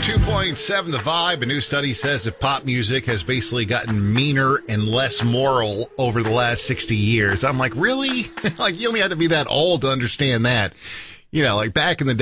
102.7 The Vibe. A new study says that pop music has basically gotten meaner and less moral over the last 60 years. I'm like, really? Like, you don't have to be that old to understand that. You know, like back in the day,